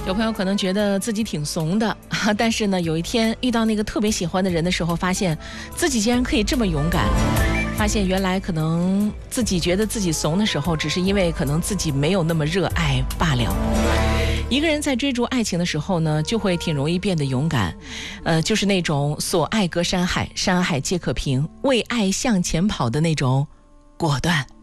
有朋友可能觉得自己挺怂的，但是呢，有一天遇到那个特别喜欢的人的时候，发现自己竟然可以这么勇敢。发现原来可能自己觉得自己怂的时候，只是因为可能自己没有那么热爱罢了。一个人在追逐爱情的时候呢，就会挺容易变得勇敢，就是那种所爱隔山海，山海皆可平，为爱向前跑的那种果断。